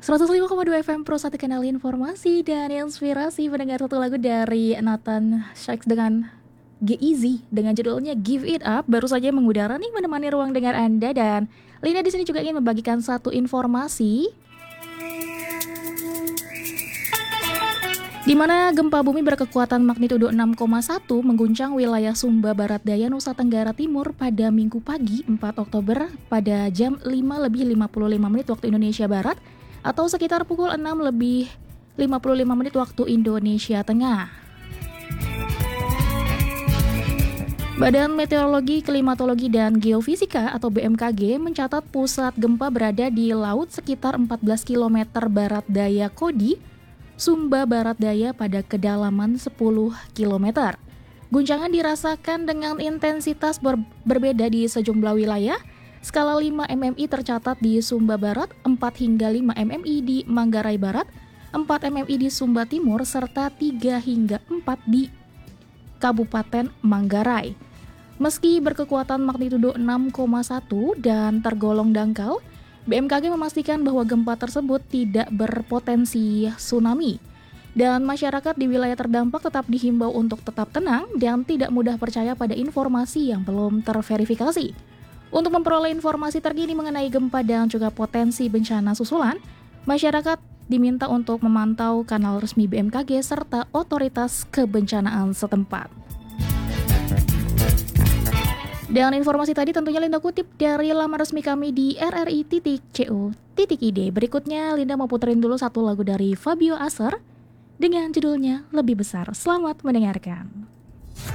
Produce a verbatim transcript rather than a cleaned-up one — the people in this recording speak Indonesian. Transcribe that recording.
seratus lima koma dua F M Pro satu kanal informasi dan inspirasi. Mendengar satu lagu dari Nathan Shakes dengan G-Eazy dengan judulnya Give It Up baru saja mengudara nih menemani ruang dengar Anda, dan Lina di sini juga ingin membagikan satu informasi di mana gempa bumi berkekuatan magnitudo enam koma satu mengguncang wilayah Sumba Barat Daya, Nusa Tenggara Timur pada Minggu pagi empat Oktober pada jam lima lebih lima puluh lima menit waktu Indonesia Barat atau sekitar pukul enam lebih lima puluh lima menit waktu Indonesia Tengah. Badan Meteorologi, Klimatologi, dan Geofisika atau B M K G mencatat pusat gempa berada di laut sekitar empat belas kilometer barat daya Kodi, Sumba Barat Daya pada kedalaman sepuluh kilometer. Guncangan dirasakan dengan intensitas ber- berbeda di sejumlah wilayah. Skala lima milimeter tercatat di Sumba Barat, empat hingga lima milimeter di Manggarai Barat, empat milimeter di Sumba Timur, serta tiga hingga empat di Kabupaten Manggarai. Meski berkekuatan magnitudo enam koma satu dan tergolong dangkal, B M K G memastikan bahwa gempa tersebut tidak berpotensi tsunami. Dan masyarakat di wilayah terdampak tetap dihimbau untuk tetap tenang dan tidak mudah percaya pada informasi yang belum terverifikasi. Untuk memperoleh informasi terkini mengenai gempa dan juga potensi bencana susulan, masyarakat diminta untuk memantau kanal resmi B M K G serta otoritas kebencanaan setempat. Dan informasi tadi tentunya Linda kutip dari laman resmi kami di r r i titik co titik i d. Berikutnya Linda mau puterin dulu satu lagu dari Fabio Acer dengan judulnya Lebih Besar. Selamat mendengarkan.